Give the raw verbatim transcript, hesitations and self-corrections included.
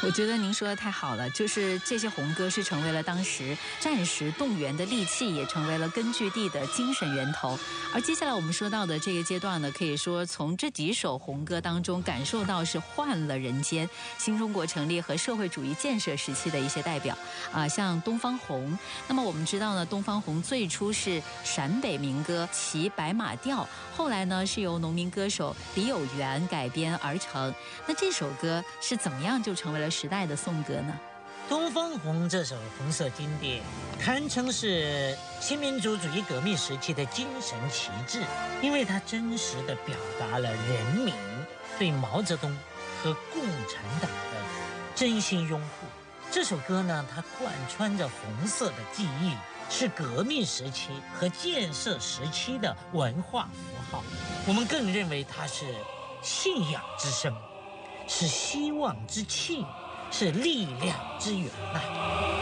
我觉得您说的太好了，就是这些红歌是成为了当时战时动员的利器，也成为了根据地的精神源头。而接下来我们说到的这个阶段呢，可以说从这几首红歌当中感受到是换了人间，新中国成立和社会主义建设时期的一些代表啊，像东方红。那么我们知道呢，东方红最初是陕北民歌《骑白马调》，后来呢是由农民歌手李有元改编而成。那这首歌是怎么样就成为了时代的颂歌呢？ 东方红这首红色经典堪称是新民主主义革命时期的精神旗帜，因为它真实地表达了人民对毛泽东和共产党的真心拥护。这首歌呢，它贯穿着红色的记忆，是革命时期和建设时期的文化符号。我们更认为它是信仰之声，是希望之气，是力量之源呐、啊。